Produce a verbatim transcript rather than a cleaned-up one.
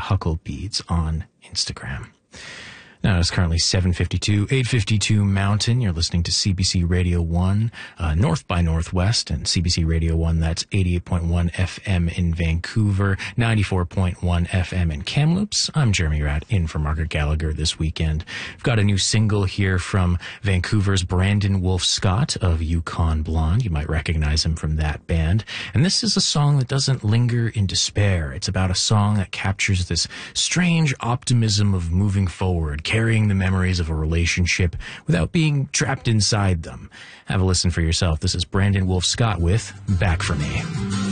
Hucklebeads on Instagram. Now it's currently seven fifty-two, eight fifty-two Mountain. You're listening to C B C Radio one, uh, North by Northwest, and C B C Radio one, that's eighty-eight point one F M in Vancouver, ninety-four point one F M in Kamloops. I'm Jeremy Ratt, in for Margaret Gallagher this weekend. We've got a new single here from Vancouver's Brandon Wolf Scott of Yukon Blonde. You might recognize him from that band. And this is a song that doesn't linger in despair. It's about a song that captures this strange optimism of moving forward, carrying the memories of a relationship without being trapped inside them. Have a listen for yourself. This is Brandon Wolf Scott with Back for Me.